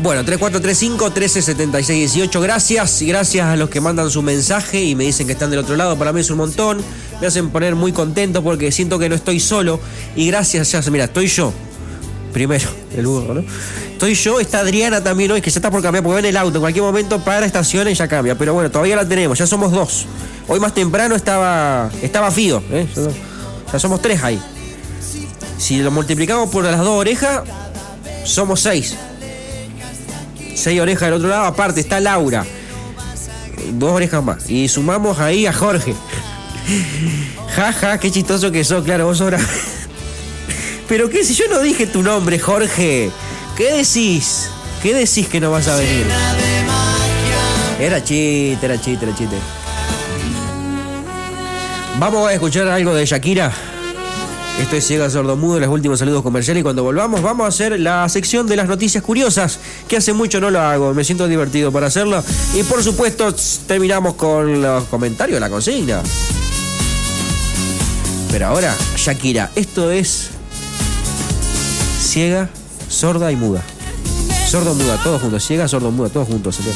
Bueno, 3435-1376-18. Gracias a los que mandan su mensaje y me dicen que están del otro lado. Para mí es un montón. Me hacen poner muy contento porque siento que no estoy solo. Y gracias, mira, estoy yo. Primero, el burro, ¿no? Estoy yo, está Adriana también hoy, que ya está por cambiar, porque va en el auto. En cualquier momento para estaciones y ya cambia. Pero bueno, todavía la tenemos, ya somos 2. Hoy más temprano estaba Fido, ¿eh? Ya somos 3 ahí. Si lo multiplicamos por las 2 orejas, somos 6. 6 orejas del otro lado, aparte está Laura. 2 orejas más. Y sumamos ahí a Jorge. Jaja, qué chistoso que sos, claro, vos sos. Pero qué, si yo no dije tu nombre, Jorge. ¿Qué decís? ¿Qué decís que no vas a venir? Era chiste. Vamos a escuchar algo de Shakira. Esto es Ciega Sordomudo, los últimos saludos comerciales. Y cuando volvamos vamos a hacer la sección de las noticias curiosas, que hace mucho no lo hago, me siento divertido para hacerlo. Y por supuesto terminamos con los comentarios, la consigna. Pero ahora, Shakira, esto es Ciega, Sorda y Muda. Sordo-muda, todos juntos. Ciega, sordo-muda, todos juntos.